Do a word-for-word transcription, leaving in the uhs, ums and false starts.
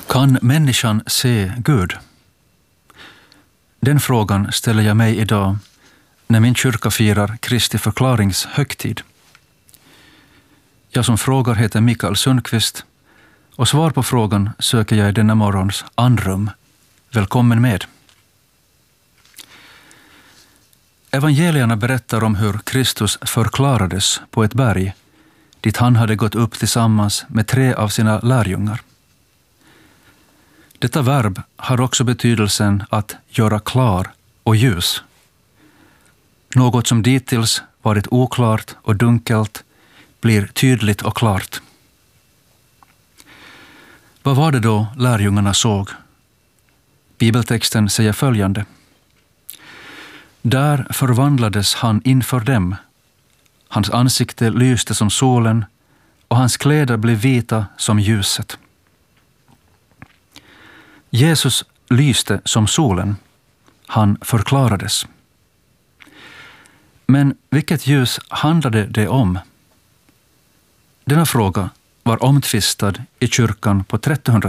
Kan människan se Gud? Den frågan ställer jag mig idag när min kyrka firar Kristi förklarings högtid. Jag som frågar heter Mikael Sundqvist och svar på frågan söker jag i denna morgons andrum. Välkommen med! Evangelierna berättar om hur Kristus förklarades på ett berg dit han hade gått upp tillsammans med tre av sina lärjungar. Detta verb har också betydelsen att göra klar och ljus. Något som dittills varit oklart och dunkelt blir tydligt och klart. Vad var det då lärjungarna såg? Bibeltexten säger följande. Där förvandlades han inför dem. Hans ansikte lyste som solen och hans kläder blev vita som ljuset. Jesus lyste som solen. Han förklarades. Men vilket ljus handlade det om? Denna fråga var omtvistad i kyrkan på trettonhundratalet.